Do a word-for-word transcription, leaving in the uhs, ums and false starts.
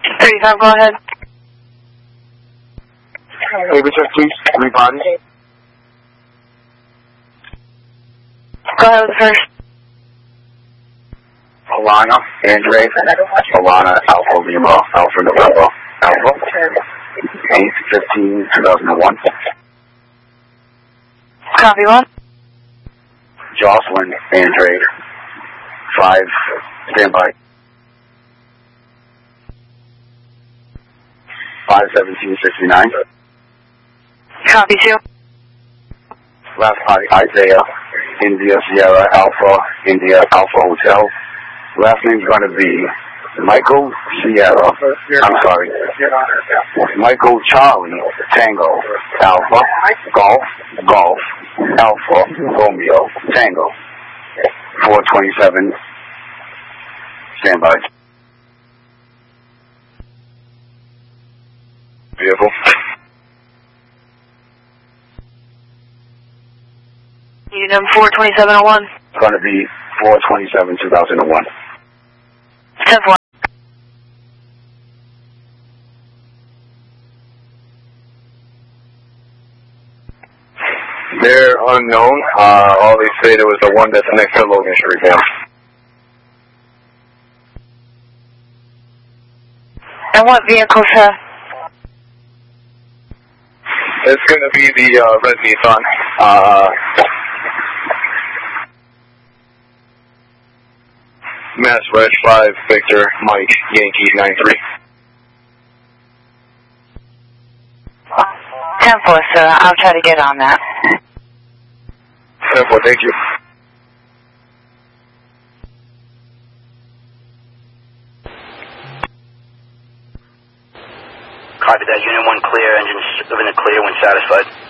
thirty-five, go ahead. Hey, Richard, please. Three bodies. Go ahead with the first. Alana, Andre, Alana, Alpha Lima, Alpha November, Alpha, eight fifteen two thousand one. Copy one. Jocelyn, Andre, five, standby. five seventeen sixty-nine. Copy two. Last party, Isaiah, India Sierra Alpha, India Alpha Hotel. Last name's going to be Michael Sierra. I'm sorry. Michael Charlie Tango Alpha Golf Golf Alpha Romeo Tango. four twenty-seven. Standby. Vehicle. Unit number four twenty-seven oh one. It's going to be four twenty-seven two thousand one. ten four. They're unknown. Uh, all they say there was the one that's next to Logan Street, ma'am. And what vehicle, sir? It's going to be the uh, red Nissan. Uh, Mass Red five Victor Mike Yankee nine three. ten four, sir. I'll try to get on that. ten four, thank you. Copy that. Unit one clear. Engines in the clear when satisfied.